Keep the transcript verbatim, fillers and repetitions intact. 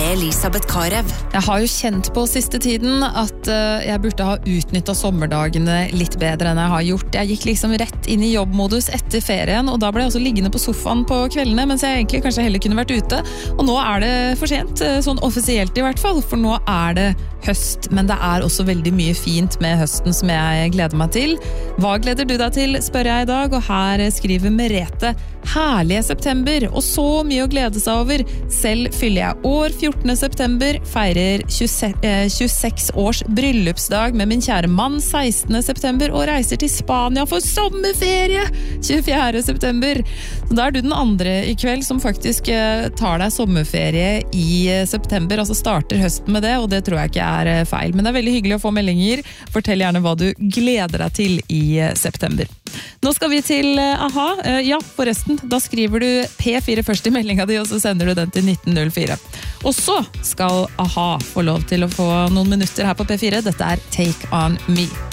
Elisabeth Karev. Jeg har jo kjent på siste tiden at uh, jeg burde ha utnyttet sommerdagene litt bedre enn jeg har gjort. Jeg gikk liksom rett inn i jobbmodus etter ferien, og da ble jeg også liggende på sofaen på kveldene, mens jeg egentlig kanskje heller kunne vært ute. Og nå er det for sent, sånn offisielt i hvert fall, for nå er det høst, men det er også veldig mye fint med høsten som jeg gleder meg til. Hva gleder du deg til, spør jeg i dag, og her skriver Merete: herlige september, og så mye å glede seg over. Selv fyller jeg år fjortende september, feirer tjueseks års bryllupsdag med min kjære mann sekstende september, og reiser til Spania for sommerferie tjuefjerde september. Så da er du den andre i kveld som faktisk tar deg sommerferie i september, altså starter høsten med det, og det tror jeg ikke er feil. Men det er veldig hyggelig å få meldinger. Fortell gjerne hva du gleder deg til i september. Nå skal vi til A-ha. Ja, forresten, da skriver du P fire først i meldinga di, og så sender du den til nitten null fire. Og så skal A-ha få lov til å få noen minutter her på P fire. Dette er Take On Me.